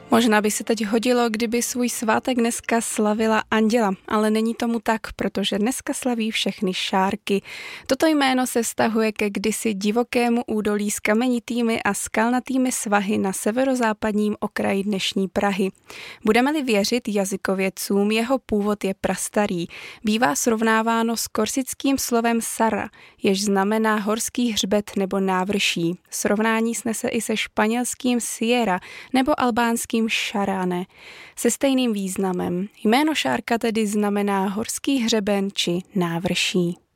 Možná by se teď hodilo, kdyby svůj svátek dneska slavila Anděla, ale není tomu tak, protože dneska slaví všechny šárky. Toto jméno se vztahuje ke kdysi divokému údolí s kamenitými a skalnatými svahy na severozápadním okraji dnešní Prahy. Budeme-li věřit jazykovědcům, jeho původ je prastarý. Bývá srovnáváno s korsickým slovem Sara, jež znamená horský hřbet nebo návrší. Srovnání snese i se španělským Sierra nebo albánským Šaráne se stejným významem. Jméno šárka tedy znamená horský hřeben či návrší.